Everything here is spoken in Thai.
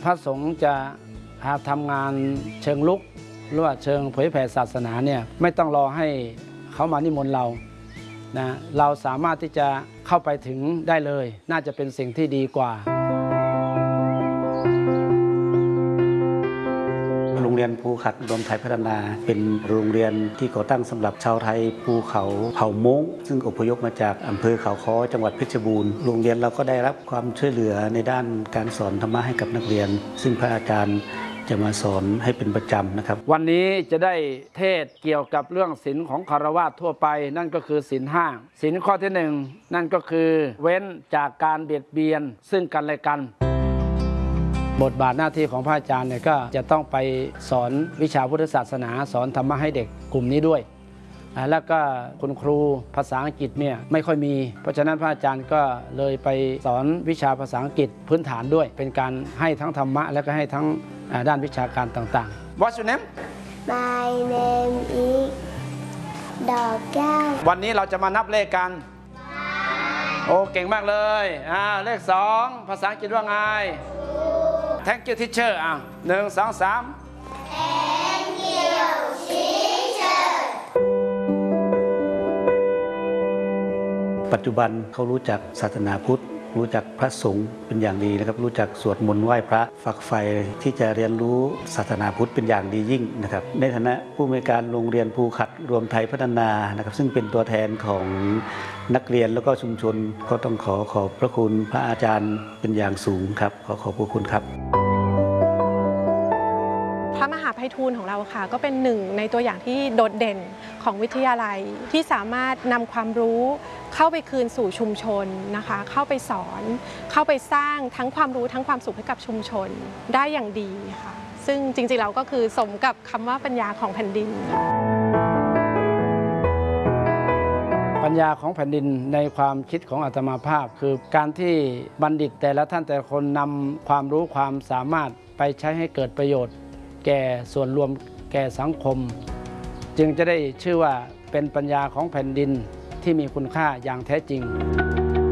พระสงฆ์จะทำงานเชิงลุกหรือว่าเชิงเผยแผ่ศาสนาเนี่ยไม่ต้องรอให้เขามานิมนต์เรานะเราสามารถที่จะเข้าไปถึงได้เลยน่าจะเป็นสิ่งที่ดีกว่าโรงเรียนภูขัดรวมไทยพัฒนาเป็นโรงเรียนที่ก่อตั้งสำหรับชาวไทยภูเขาเผ่าม้งซึ่งอพยพมาจากอำเภอเขาค้อจังหวัดเพชรบูรณ์โรงเรียนเราก็ได้รับความช่วยเหลือในด้านการสอนธรรมะให้กับนักเรียนซึ่งพระอาจารย์จะมาสอนให้เป็นประจำนะครับวันนี้จะได้เทศเกี่ยวกับเรื่องศีลของคฤหัสถ์ทั่วไปนั่นก็คือศีล 5ศีลข้อที่1นั่นก็คือเว้นจากการเบียดเบียนซึ่งกันและกันบทบาทหน้าที่ของพระอาจารย์เนี่ยก็จะต้องไปสอนวิชาพุทธศาสนาสอนธรรมะให้เด็กกลุ่มนี้ด้วยแล้วก็คุณครูภาษาอังกฤษเนี่ยไม่ค่อยมีเพราะฉะนั้นพระอาจารย์ก็เลยไปสอนวิชาภาษาอังกฤษพื้นฐานด้วยเป็นการให้ทั้งธรรมะและก็ให้ทั้งด้านวิชาการต่างๆ What's your name? My name is ดอกแก้ววันนี้เราจะมานับเลขกันโอ้เก่งมากเลยเลข2ภาษาอังกฤษว่าไง Thank you teacher 1 2 3 Thank you teacher ปัจจุบันเขารู้จักศาสนาพุทธรู้จักพระสงฆ์เป็นอย่างดีนะครับรู้จักสวดมนต์ไหว้พระฝักใฝ่ที่จะเรียนรู้ศาสนาพุทธเป็นอย่างดียิ่งนะครับในฐานะผู้อำนวยการโรงเรียนภูขัดรวมไทยพัฒนานะครับซึ่งเป็นตัวแทนของนักเรียนแล้วก็ชุมชนก็ต้องขอบพระคุณพระอาจารย์เป็นอย่างสูงครับขอบพระคุณครับพระมหาไพฑูรย์ของเราค่ะก็เป็นหนึ่งในตัวอย่างที่โดดเด่นของวิทยาลัยที่สามารถนำความรู้เข้าไปคืนสู่ชุมชนนะคะเข้าไปสอนเข้าไปสร้างทั้งความรู้ทั้งความสุขให้กับชุมชนได้อย่างดีค่ะซึ่งจริงๆแล้วก็คือสมกับคำว่าปัญญาของแผ่นดินปัญญาของแผ่นดินในความคิดของอาตมาภาพคือการที่บัณฑิตแต่ละท่านแต่ละคนนำความรู้ความสามารถไปใช้ให้เกิดประโยชน์แก่ส่วนรวมแก่สังคมจึงจะได้ชื่อว่าเป็นปัญญาของแผ่นดินที่มีคุณค่าอย่างแท้จริง